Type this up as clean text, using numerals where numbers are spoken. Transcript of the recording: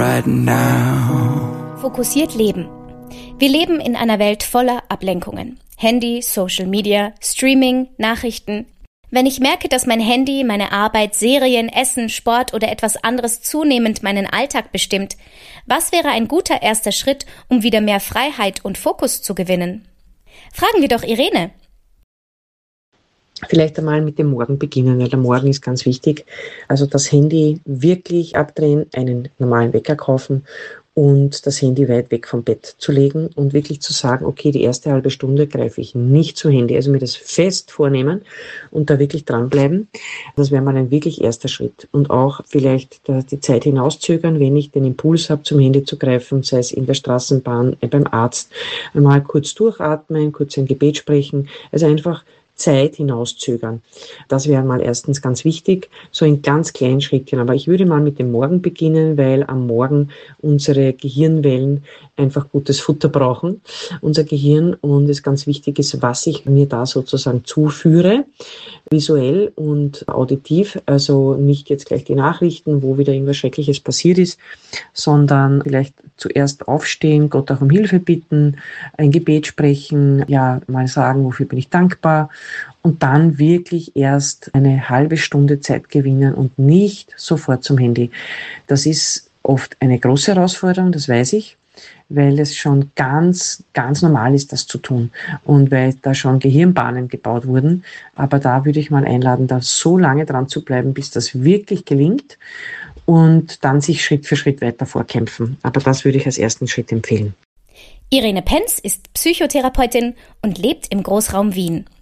right now. Fokussiert leben. Wir leben in einer Welt voller Ablenkungen. Handy, Social Media, Streaming, Nachrichten. Wenn ich merke, dass mein Handy, meine Arbeit, Serien, Essen, Sport oder etwas anderes zunehmend meinen Alltag bestimmt, was wäre ein guter erster Schritt, um wieder mehr Freiheit und Fokus zu gewinnen? Fragen wir doch Irene. Vielleicht einmal mit dem Morgen beginnen, weil der Morgen ist ganz wichtig. Also das Handy wirklich abdrehen, einen normalen Wecker kaufen und das Handy weit weg vom Bett zu legen und wirklich zu sagen, okay, die erste halbe Stunde greife ich nicht zu Handy, also mir das fest vornehmen und da wirklich dranbleiben. Das wäre mal ein wirklich erster Schritt. Und auch vielleicht die Zeit hinauszögern, wenn ich den Impuls habe, zum Handy zu greifen, sei es in der Straßenbahn, beim Arzt, einmal kurz durchatmen, kurz ein Gebet sprechen, also einfach Zeit hinauszögern. Das wäre mal erstens ganz wichtig, so in ganz kleinen Schrittchen. Aber ich würde mal mit dem Morgen beginnen, weil am Morgen unsere Gehirnwellen einfach gutes Futter brauchen, unser Gehirn. Und es ganz wichtig ist, was ich mir da sozusagen zuführe, visuell und auditiv. Also nicht jetzt gleich die Nachrichten, wo wieder irgendwas Schreckliches passiert ist, sondern vielleicht zuerst aufstehen, Gott auch um Hilfe bitten, ein Gebet sprechen, ja, mal sagen, wofür bin ich dankbar. Und dann wirklich erst eine halbe Stunde Zeit gewinnen und nicht sofort zum Handy. Das ist oft eine große Herausforderung, das weiß ich, weil es schon ganz, ganz normal ist, das zu tun und weil da schon Gehirnbahnen gebaut wurden. Aber da würde ich mal einladen, da so lange dran zu bleiben, bis das wirklich gelingt und dann sich Schritt für Schritt weiter vorkämpfen. Aber das würde ich als ersten Schritt empfehlen. Irene Penz ist Psychotherapeutin und lebt im Großraum Wien.